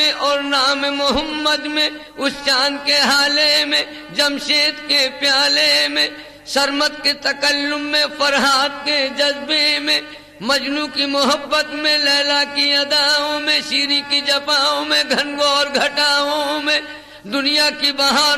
में और नाम मोहम्मद में, उस चांद के हाले में, जमशेद के प्याले में, सरमत के तकल्लुम में, फरहाद के जज्बे में, मजनू की मोहब्बत में, लैला की अदाओं में, शीरी की जफाओं में, घनघोर घटाओं में, दुनिया की बहार